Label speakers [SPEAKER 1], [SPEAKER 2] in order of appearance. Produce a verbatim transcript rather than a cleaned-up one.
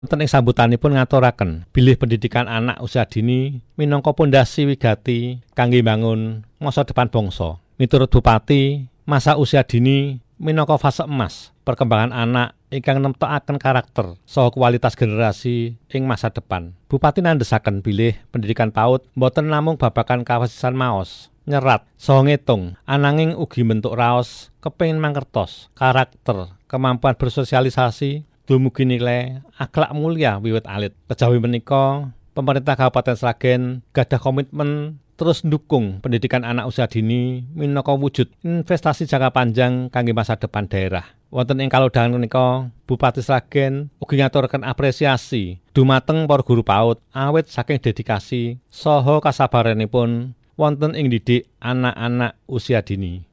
[SPEAKER 1] Wonten ing sambutanipun ngaturaken bilih pendidikan anak usia dini minangka pondasi wigati kangge mbangun masa depan bangsa. Miturut Bupati, masa usia dini minangka fase emas perkembangan anak ingkang nemtokaken karakter saha kualitas generasi ing masa depan. Bupati nandhesaken bilih pendidikan PAUD boten namung babagan kawasisan maos, nyerat, saha ngitung, ananging ugi bentuk raos kepengin mangertos karakter, kemampuan bersosialisasi, dumugi nilai akhlak mulia wiwit alit. Kejawi menika, pemerintah Kabupaten Sragen gadah komitmen terus ndukung pendidikan anak usia dini minangka wujud investasi jangka panjang kangge masa depan daerah. Wonten ing kalodhangan menika, Bupati Sragen ugi ngaturaken apresiasi dumateng para guru PAUD awit saking dedikasi saha kasabaranipun wonten ing didik anak-anak usia dini.